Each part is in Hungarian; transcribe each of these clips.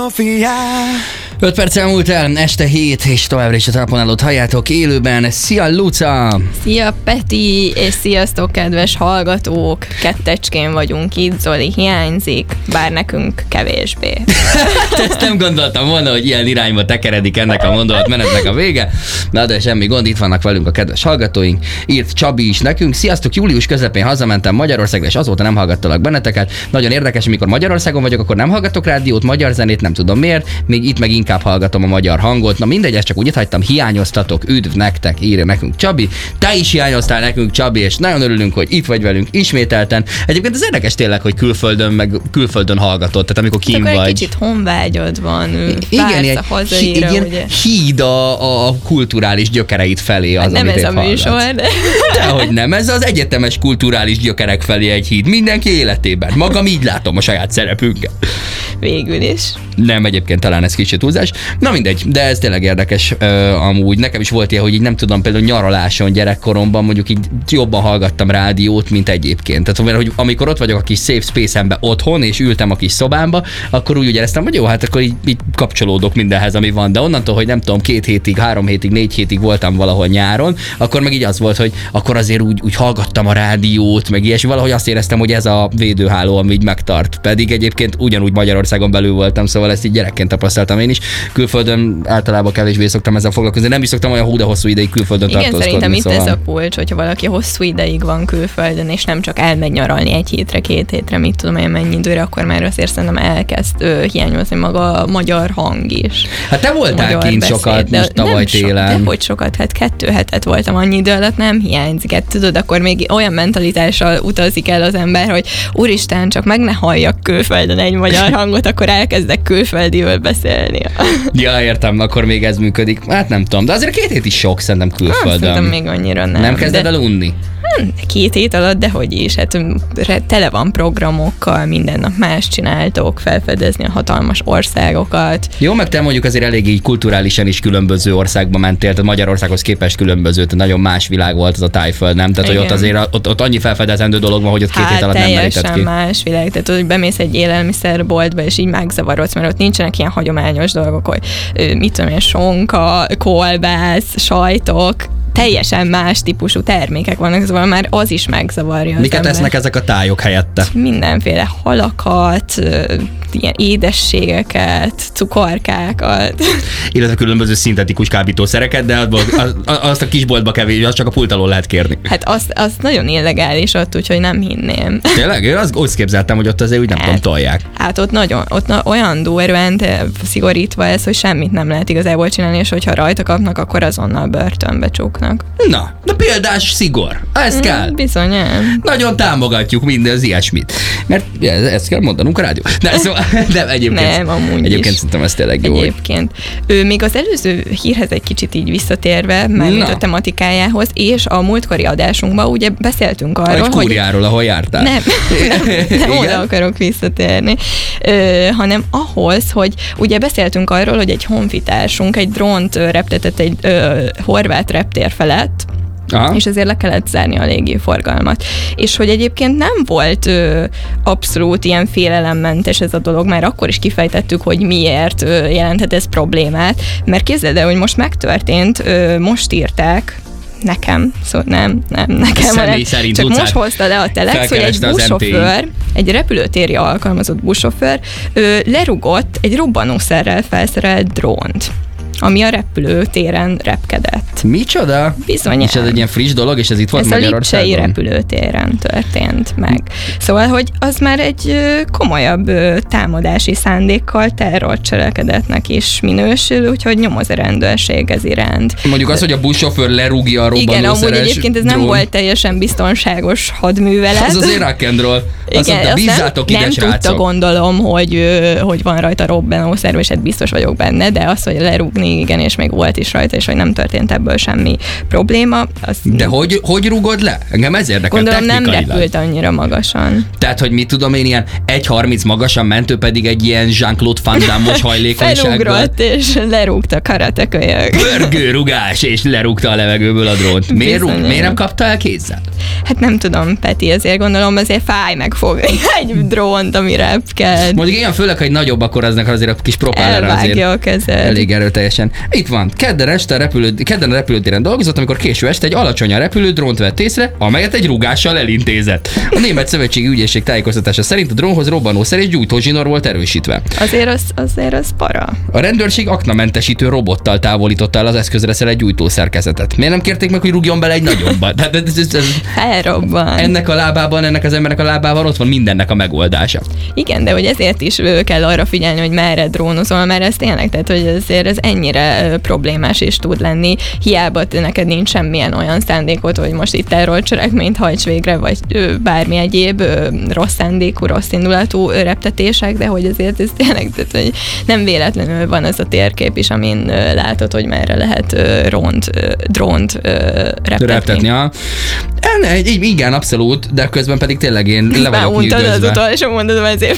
5 perccel múlt el, este 7, és továbbra is a telefonálót halljátok élőben. Szia, Luca! Szia, Peti, és sziasztok, kedves hallgatók! Kettecskén vagyunk itt, Zoli hiányzik, bár nekünk kevésbé. Ezt nem gondoltam volna, hogy ilyen irányba tekeredik ennek a mondatmenetnek a vége. Na de semmi gond, itt vannak velünk a kedves hallgatóink. Írt Csabi is nekünk. Sziasztok, július közepén hazamentem Magyarországra, és azóta nem hallgattalak benneteket. Nagyon érdekes, amikor Magyarországon vagyok, akkor nem hallgatok rádiót, magyar zenét, nem tudom miért, még itt meg inkább hallgatom a magyar hangot. Na mindegy, ezt csak úgy hagytam, hiányoztatok, üdv nektek, írja nekünk Csabi. Te is hiányoztál nekünk, Csabi, és nagyon örülünk, hogy itt vagy velünk ismételten. Egyébként az érdekes tényleg, hogy külföldön hallgatod, tehát amikor kint vagy. Egy kicsit honvágyad van, igen, a hazaira, igen, ugye? Híd a kulturális gyökereit felé az, nem amit ez a hallgatsz. műsor, de... Dehogy nem, ez az egyetemes kulturális gyökerek felé egy híd. Mindenki életében. Magam így látom a saját szerepünket. Végül is. Nem, egyébként talán ez kicsit túlzás. Na mindegy, de ez tényleg érdekes amúgy. Nekem is volt ilyen, hogy így nem tudom, például nyaraláson gyerekkoromban mondjuk így jobban hallgattam rádiót, mint egyébként. Tehát hogy amikor ott vagyok a kis safe space-embe otthon, és ültem a kis szobámba, akkor úgy éreztem, hogy jó, hát akkor így kapcsolódok mindenhez, ami van. De onnantól, hogy nem tudom, 2 hétig, 3 hétig, 4 hétig voltam valahol nyáron, akkor meg így az volt, hogy akkor azért úgy hallgattam a rádiót, meg ilyesmi. Valahogy azt éreztem, hogy ez a védőháló, ami így megtart. Pedig egyébként ugyanúgy Magyarországon belül voltam, szóval ezt így gyerekként tapasztaltam én is. Külföldön általában kevésbé szoktam ezzel foglalkozni. Nem is szoktam olyan de hosszú ideig külföldön tartózkodni. Igen, szerintem szóval... itt ez a kulcs, hogyha valaki hosszú ideig van külföldön, és nem csak elmegy nyaralni 1 hétre, 2 hétre, mit tudom én mennyi időre, akkor már azért szerintem elkezd hiányozni maga a magyar hang is. Hát te voltál kint sokat most tavaly télen. Dehogy sokat, hát 2 hetet voltam, annyi idő alatt nem hiányzik. Hát tudod, akkor még olyan mentalitással utazik el az ember, hogy úristen, csak meg ne halljak külföldön egy magyar hangot, akkor elkezdek külföldiül beszélni. Ja, értem, akkor még ez működik. Hát nem tudom, de azért 2 hét is sok szerintem külföldön. Szerintem még annyira nem. Nem kezded el unni? 2 hét alatt, dehogy is, hát tele van programokkal, minden nap más csináltok, felfedezni a hatalmas országokat. Jó, meg te mondjuk azért elég így kulturálisan is különböző országba mentél, tehát Magyarországhoz képest különböző, tehát nagyon más világ volt az a Tájföld, nem? Tehát, hogy ott azért ott annyi felfedezendő dolog van, hogy ott 2 hét alatt nem merített ki. Teljesen más világ, tehát hogy bemész egy élelmiszerboltba, és így megzavarodsz, mert ott nincsenek ilyen hagyományos dolgok, hogy mit tudom én, sonka, kolbász, sajtok, teljesen más típusú termékek vannak, szóval már az is megzavarja. Miket esznek ezek a tájok helyette? Mindenféle halakat, ilyen édességeket, cukorkákat. Illetve különböző szintetikus kábítószereket, de azt a kisboltba kevés, azt csak a pult alól lehet kérni. Hát az nagyon illegális ott, úgyhogy nem hinném. Tényleg? Én azt képzeltem, hogy ott azért úgy nem tudom, tolják. Hát ott olyan durván szigorítva ez, hogy semmit nem lehet igazából csinálni, és hogyha rajta kapnak, akkor azonnal börtönbe csuknak. Na, de példás szigor. Ezt kell. Bizonyán. Nagyon támogatjuk minden az ilyesmit. Mert ezt kell mondanunk a rádió. Nem, egyébként. Nem, amúgy egyébként szerintem ez tényleg jó. Egyébként. Még az előző hírhez egy kicsit így visszatérve, mert a tematikájához, és a múltkori adásunkban ugye beszéltünk arról, hogy... Kúriáról, ahol jártál. Nem oda akarok visszatérni, hanem ahhoz, hogy ugye beszéltünk arról, hogy egy honfitársunk egy drónt reptetett egy horvát reptér felett, aha, és ezért le kellett zárni a légiforgalmat. És hogy egyébként nem volt abszolút ilyen félelemmentes ez a dolog, már akkor is kifejtettük, hogy miért jelenthet ez problémát, mert képzeld el, hogy most megtörtént, most írták, nekem, szóval nem nekem, hanem csak most hozta le a Telex, hogy egy buszsofőr, egy repülőtéri alkalmazott buszsofőr lerugott egy robbanószerrel felszerelt drónt, ami a repülőtéren repkedett. Micsoda? Bizonyán. És ez egy ilyen friss dolog, és ez itt volt Magyarországon? Ez a lipcsei repülőtéren történt meg. Szóval, hogy az már egy komolyabb támadási szándékkal terrorcselekedetnek is minősül, úgyhogy nyomoz a rendőrség ez iránt. Mondjuk az, hogy a buszsofőr lerúgja a robbanószeres. Igen, amúgy egyébként ez nem volt teljesen biztonságos hadművelet. Az azért rock and roll. Azt mondta, bízzátok ide, srácok. Nem tudta, gondolom, hogy van rajta robbanószer, és hát biztos vagyok benne, de az, hogy lerúgni napokig, igen, és még volt is rajta, és hogy nem történt ebből semmi probléma. De hogy rúgod le? Engem ez érdekel. Gondolom nem repült annyira magasan. Tehát, hogy mit tudom én, ilyen 1,30 magasan mentő pedig egy ilyen Jean-Claude Van Damme-os hajlékonysággal. Felugrott, és lerúgta karatekölyök. Pörgőrugás, és lerúgta a levegőből a drónt. Miért nem kapta el kézzel? Hát nem tudom, Peti, azért gondolom azért fáj megfogni egy drónt, ami repked. Mondjuk ilyen főleg, hogy nagyobb, akkor aznak azért a kis propellerre azért a kezed. Elég erőteljesen. Itt van, kedden a repülőtéren dolgozott, amikor késő este egy alacsonyan repülő drónt vett észre, amelyet egy rúgással elintézett. A Német Szövetségi Ügyészség tájékoztatása szerint a drónhoz robbanószer és gyújtózsinór volt erősítve. Azért az para. A rendőrség aknamentesítő robottal távolította el az eszközre szerelt gyújtószerkezetet. Miért nem kérték meg, hogy rúgjon bele egy nagyobbat? Felrobban. Ennek az embernek a lábában ott van mindennek a megoldása. Igen, de hogy ezért is kell arra figyelni, hogy merre drónozol, mert ez tényleg, tehát hogy azért ez ennyire problémás is tud lenni. Hiába neked nincs semmilyen olyan szándékot, hogy most itt terrorcselekményt hajts végre, vagy bármi egyéb rossz szándékú, rossz indulatú reptetések, de hogy azért ez tényleg, tehát, hogy nem véletlenül van ez a térkép is, amin látod, hogy merre lehet drónt reptetni. Igen, abszolút, de közben pedig tényleg én le vagyok nyűgözve. Az utolsó mondatom ezért.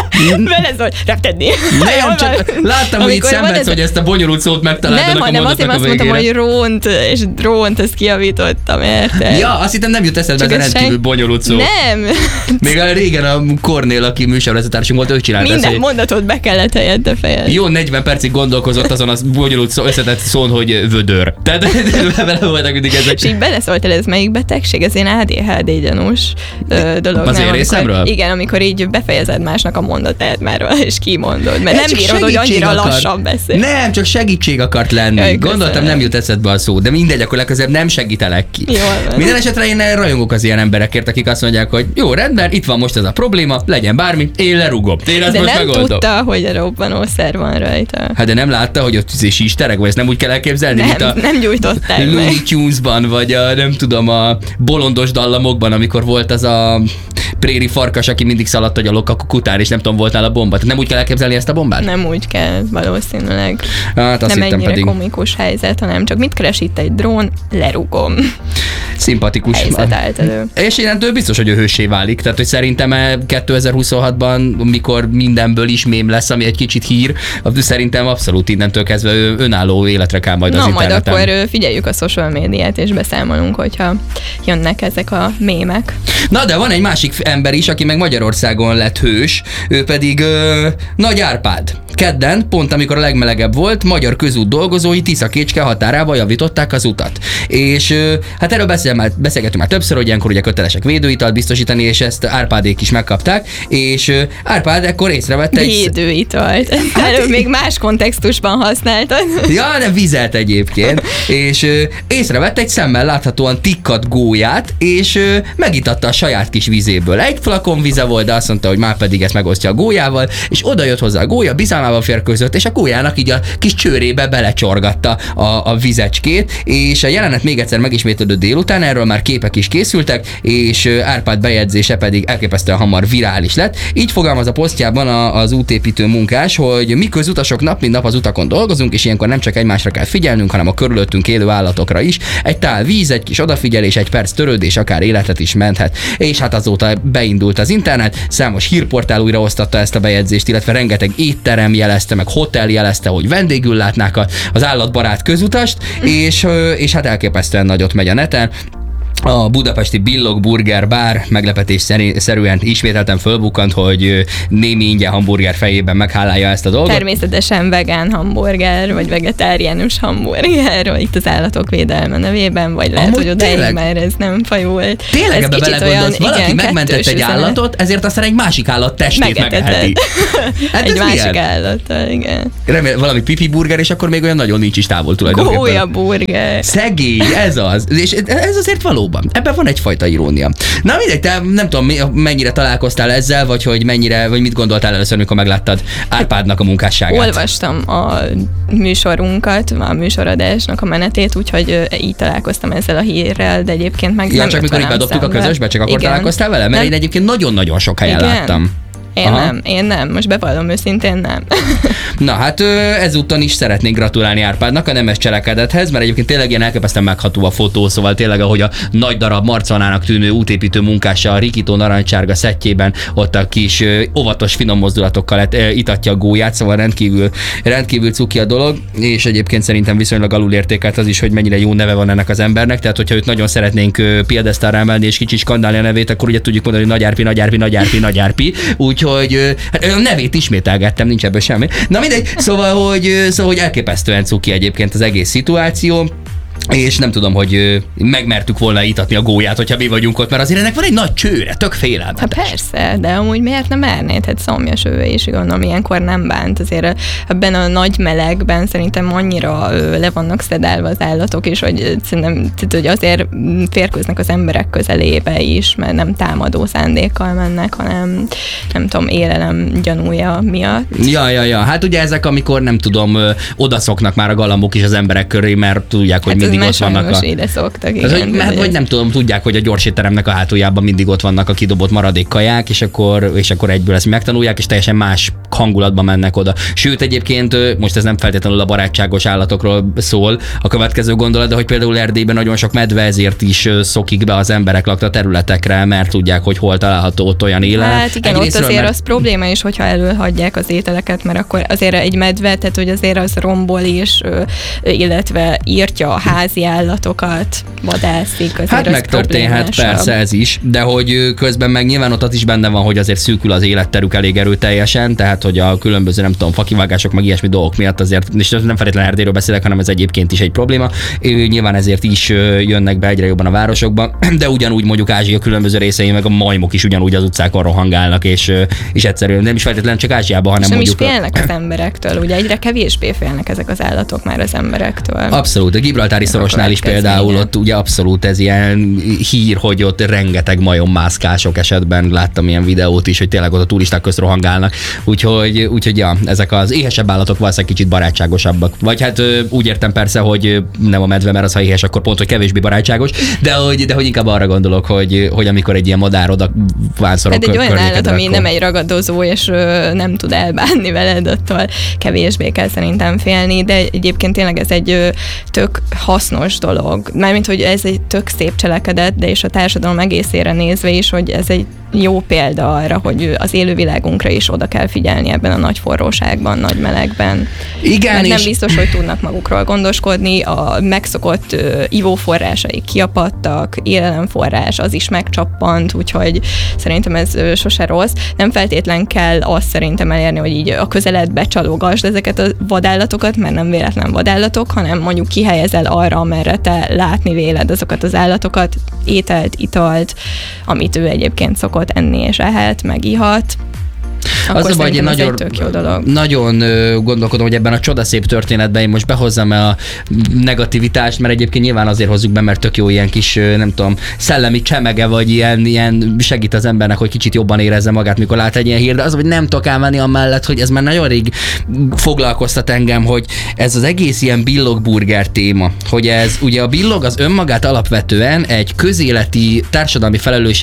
Vele szól, reptedni. Nem, csak láttam, hogy itt szenvedsz, hogy ezt a bonyolult szót megtaláltanak a mondatnak a végére. Nem, hanem azért azt mondtam, hogy drónt, ezt kijavítottam, érted? Ja, azt hittem nem jut eszedbe, ez a rendkívül bonyolult szó. Nem. Még régen a Kornél, aki műsorvezetőtársunk volt, ő csinálta ezt. Minden mondatot be kellett helyette fejezni. Jó, 40 percig gondolkozott azon a bonyolult összetett szón, hogy vödör. Tehát vele voltak mindig ezek. És így beleszóltál, ez melyik betegség? Ez ilyen ADHD gyanús dolog. Az én részemről? Igen, amikor így befejezed másnak a mondatát már, és kimondod. Mert nem bírod, hogy annyira lassan beszél. Nem, csak segítség akart lenni. Jaj, gondoltam, nem jut eszedbe a szó, de mindegy, akkor legközelebb nem segítelek ki. Jól, minden esetre én rajongok az ilyen emberekért, akik azt mondják, hogy jó, rendben, itt van most ez a probléma, legyen bármi, én lerugom. Én ezt de most nem megoldom. Tudta, hogy a robbanószer van rajta. Hát de nem látta, hogy ott is tereg, vagy ezt nem úgy kell elképzelni, nem, mint a nem gyújtották Looney Tunes-ban, vagy a, nem tudom, a bolondos dallamokban, amikor volt az a préri farkas, aki mindig szaladt, hogy a lokakok után, és nem tudom, volt nála bomba. Tehát nem úgy kell elképzelni ezt a bombát? Nem úgy kell, valószínűleg. Hát azt nem ennyire pedig komikus helyzet, hanem csak mit keres itt egy drón, lerugom. Szimpatikus. Helyzet állt elő. És innentől biztos, hogy ő hőssé válik. Tehát, hogy szerintem 2026-ban, mikor mindenből is mém lesz, ami egy kicsit hír, szerintem abszolút innentől kezdve ő önálló életre kell majd az interneten. Majd akkor figyeljük a social médiát, és beszámolunk, hogyha jönnek ezek a mémek. Na, de van egy másik ember is, aki meg Magyarországon lett hős, ő pedig Nagy Árpád. Kedden, pont amikor a legmelegebb volt, magyar közút dolgozói Tisza-Kécske határába javították az utat. És hát erről beszélgetünk már többször, hogy ilyenkor ugye kötelesek védőitalt biztosítani, és ezt Árpádék is megkapták, és Árpád ekkor észrevette egy... Védőitalt. Erről még más kontextusban használtad. Ja, de vizet egyébként. És észrevette egy szemmel láthatóan tikkat gólyát, és megitatta a saját kis vizéből. Egy flakon vize volt, de azt mondta, hogy már pedig ezt megosztja a gólyával, és oda jött hozzá a gólya, bizalmával férkőzött, és a gólyának így a kis csőrébe belecsorgatta a vizecskét, és a jelenet még egyszer megismétlődött délután, erről már képek is készültek, és Árpád bejegyzése pedig elképesztően hamar virális lett. Így fogalmaz a posztjában az útépítő munkás, hogy mi közutasok nap mint nap az utakon dolgozunk, és ilyenkor nem csak egymásra kell figyelnünk, hanem a körülöttünk élő állatokra is. Egy tál víz, egy kis odafigyelés, egy perc törődés akár életet is menthet. És hát azóta beindult az internet, számos hírportál újraosztatta ezt a bejegyzést, illetve rengeteg étterem jelezte, meg hotel jelezte, hogy vendégül látnák az állatbarát közutast, és hát elképesztően nagyot megy a neten. A budapesti Billog Burger Bar meglepetésszerűen ismételten fölbukkant, hogy némi ingyen hamburger fejében meghálálja ezt a dolgot. Természetesen vegán hamburger, vagy vegetáriánus hamburger, vagy itt az állatok védelme nevében, vagy lehet, hogy odáig már ez nem fajult. Tényleg ebbe belegondolsz, valaki megmentett egy állatot, ezért aztán egy másik állat testét megeheti. Hát egy másik állattal, igen. Remélem, valami pipi burger, és akkor még olyan nagyon nincs is távol tulajdonképpen. Gólya burger. Szegény, ez az. És ez azért valóban. Ebben van egyfajta irónia. Na mindegy, te nem tudom, mennyire találkoztál ezzel, vagy mit gondoltál először, mikor megláttad Árpádnak a munkásságát? Olvastam a műsorunkat, a műsoradásnak a menetét, úgyhogy így találkoztam ezzel a hírrel, de egyébként meg ja, nem csak mikor így bedobtuk a közösbe, csak akkor találkoztál vele? Mert én egyébként nagyon-nagyon sok helyen láttam. Én nem. Most bevallom őszintén nem. Na hát ezúttal is szeretnék gratulálni Árpádnak a nemes cselekedethez, mert egyébként tényleg ilyen elképesztően megható a fotó, szóval tényleg ahogy a nagy darab marcanának tűnő útépítő munkása a rikító narancsárga szettjében ott a kis óvatos finom mozdulatokkal itatja a gólyát, szóval rendkívül cuki a dolog, és egyébként szerintem viszonylag alulértékelt az is, hogy mennyire jó neve van ennek az embernek, tehát hogyha őt nagyon szeretnénk piedesztálra emelni és kicsit skandálni a nevét, akkor ugye tudjuk mondani, hogy Nagy Árpi, úgyhogy hát a nevét ismételgettem, nincs ebből semmi. Na mindegy, szóval, hogy elképesztően cuki egyébként az egész szituáció. És nem tudom, hogy megmertük volna itatni a gólyát, hogyha mi vagyunk ott, mert azért ennek van egy nagy csőre, tök félelmetes. Hát persze, de amúgy miért nem mernéd? Hát szomjas ő is, gondolom, ilyenkor nem bánt. Azért ebben a nagy melegben szerintem annyira le vannak szedálva az állatok is, hogy szerintem hogy azért férkőznek az emberek közelébe is, mert nem támadó szándékkal mennek, hanem nem tudom, élelem gyanúja miatt. Ja, hát ugye ezek, amikor nem tudom, odaszoknak már a galambok is az emberek köré, mert tudják, hogy mindig ott vannak ide szoktak, igen. Az, mert vagy nem tudom, tudják, hogy a gyorsétteremnek a hátuljában mindig ott vannak a kidobott maradék kaják, és akkor egyből ezt megtanulják, és teljesen más hangulatban mennek oda. Sőt, egyébként most ez nem feltétlenül a barátságos állatokról szól a következő gondolat, de hogy például Erdélyben nagyon sok medve ezért is szokik be az emberek lakta területekre, mert tudják, hogy hol található ott olyan élelem. Hát igen, ott azért az probléma is, hogyha elölhagyják az ételeket, mert akkor azért egy medve, tehát hogy azért az rombol is, illetve írtja a házi állatokat, vadászik. Hát megtörténhet persze ez is, de hogy közben meg nyilván ott is benne van, hogy azért szűkül az életterük elég erőteljesen, tehát hogy a különböző, nem tudom, fakivágások, meg ilyesmi dolgok miatt azért, és nem feltétlenül Erdélyről beszélek, hanem ez egyébként is egy probléma. Nyilván ezért is jönnek be egyre jobban a városokba, de ugyanúgy mondjuk Ázsia különböző részei, meg a majmok is ugyanúgy az utcákon rohangálnak, és egyszerűen nem is feltétlenül csak Ázsiában, hanem és mondjuk... Nem is félnek az emberektől, ugye egyre kevésbé félnek ezek az állatok már az emberektől. Abszolút, a Gibraltári szorosnál is például ott ugye abszolút ez ilyen hír, hogy ott rengeteg majommászkások esetben láttam ilyen videót is, hogy tényleg ott a turisták közt rohangálnak. Úgyhogy ja, ezek az éhesebb állatok valószínűleg kicsit barátságosabbak. Vagy hát úgy értem persze, hogy nem a medve, mert az, ha éhes, akkor pont, hogy kevésbé barátságos, de hogy inkább arra gondolok, hogy amikor egy ilyen madár oda vánszorok környékedre. Hát egy olyan állat, ami nem egy ragadozó, és nem tud elbánni veled, attól kevésbé kell szerintem félni, de egyébként tényleg ez egy tök hasznos dolog. Mármint, hogy ez egy tök szép cselekedet, de és a társadalom egészére nézve is, hogy ez egy jó példa arra, hogy az élővilágunkra is oda kell figyelni ebben a nagy forróságban, nagy melegben. Igen, mert nem biztos, hogy tudnak magukról gondoskodni, a megszokott ivóforrásaik kiapadtak, élelemforrás az is megcsappant, úgyhogy szerintem ez sose rossz. Nem feltétlen kell azt szerintem elérni, hogy így a közeledbe csalogasd ezeket a vadállatokat, mert nem véletlen vadállatok, hanem mondjuk kihelyezel arra, amerre te látni véled azokat az állatokat, ételt, italt, amit ő egyébként szokott enni és ehet, meg ihat. Az a baj, hogy nagyon gondolkodom, hogy ebben a csodaszép történetben én most behozzam a negativitást, mert egyébként nyilván azért hozzuk be, mert tök jó ilyen kis, nem tudom, szellemi csemege, vagy ilyen segít az embernek, hogy kicsit jobban érezze magát, mikor lát egy ilyen hír, de az, hogy nem tudok elmenni amellett, hogy ez már nagyon rég foglalkoztat engem, hogy ez az egész ilyen billogburger téma, hogy ez ugye a billog az önmagát alapvetően egy közéleti társadalmi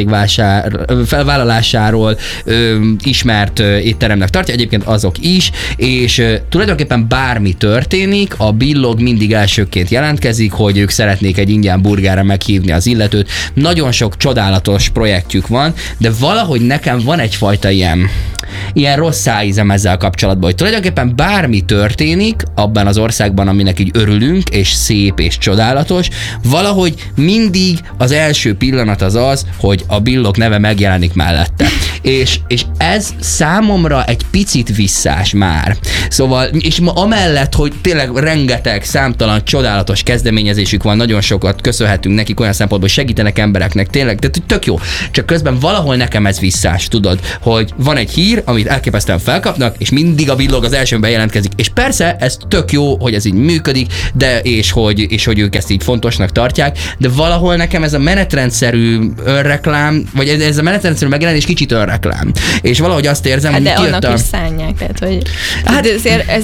felvállalásáról ismert étteremnek tartja, egyébként azok is, és tulajdonképpen bármi történik, a billog mindig elsőként jelentkezik, hogy ők szeretnék egy ingyen burgerre meghívni az illetőt. Nagyon sok csodálatos projektjük van, de valahogy nekem van egyfajta ilyen rossz szájízem ezzel kapcsolatban, hogy tulajdonképpen bármi történik abban az országban, aminek így örülünk, és szép, és csodálatos, valahogy mindig az első pillanat az, hogy a billog neve megjelenik mellette. És ez számomra egy picit visszás már. Szóval, és ma amellett, hogy tényleg rengeteg, számtalan, csodálatos kezdeményezésük van, nagyon sokat köszönhetünk nekik olyan szempontból, hogy segítenek embereknek, tényleg, de tök jó. Csak közben valahol nekem ez visszás, tudod, hogy van egy hír, amit elképesztően felkapnak, és mindig a billog az elsőben jelentkezik. És persze, ez tök jó, hogy ez így működik, de és hogy ők ezt így fontosnak tartják, de valahol nekem ez a menetrendszerű önreklám, vagy ez a menetrendszerű megjelenés kicsit önreklám. És valahogy azt érzem, hogy de annak is szánják, tehát hogy azért ez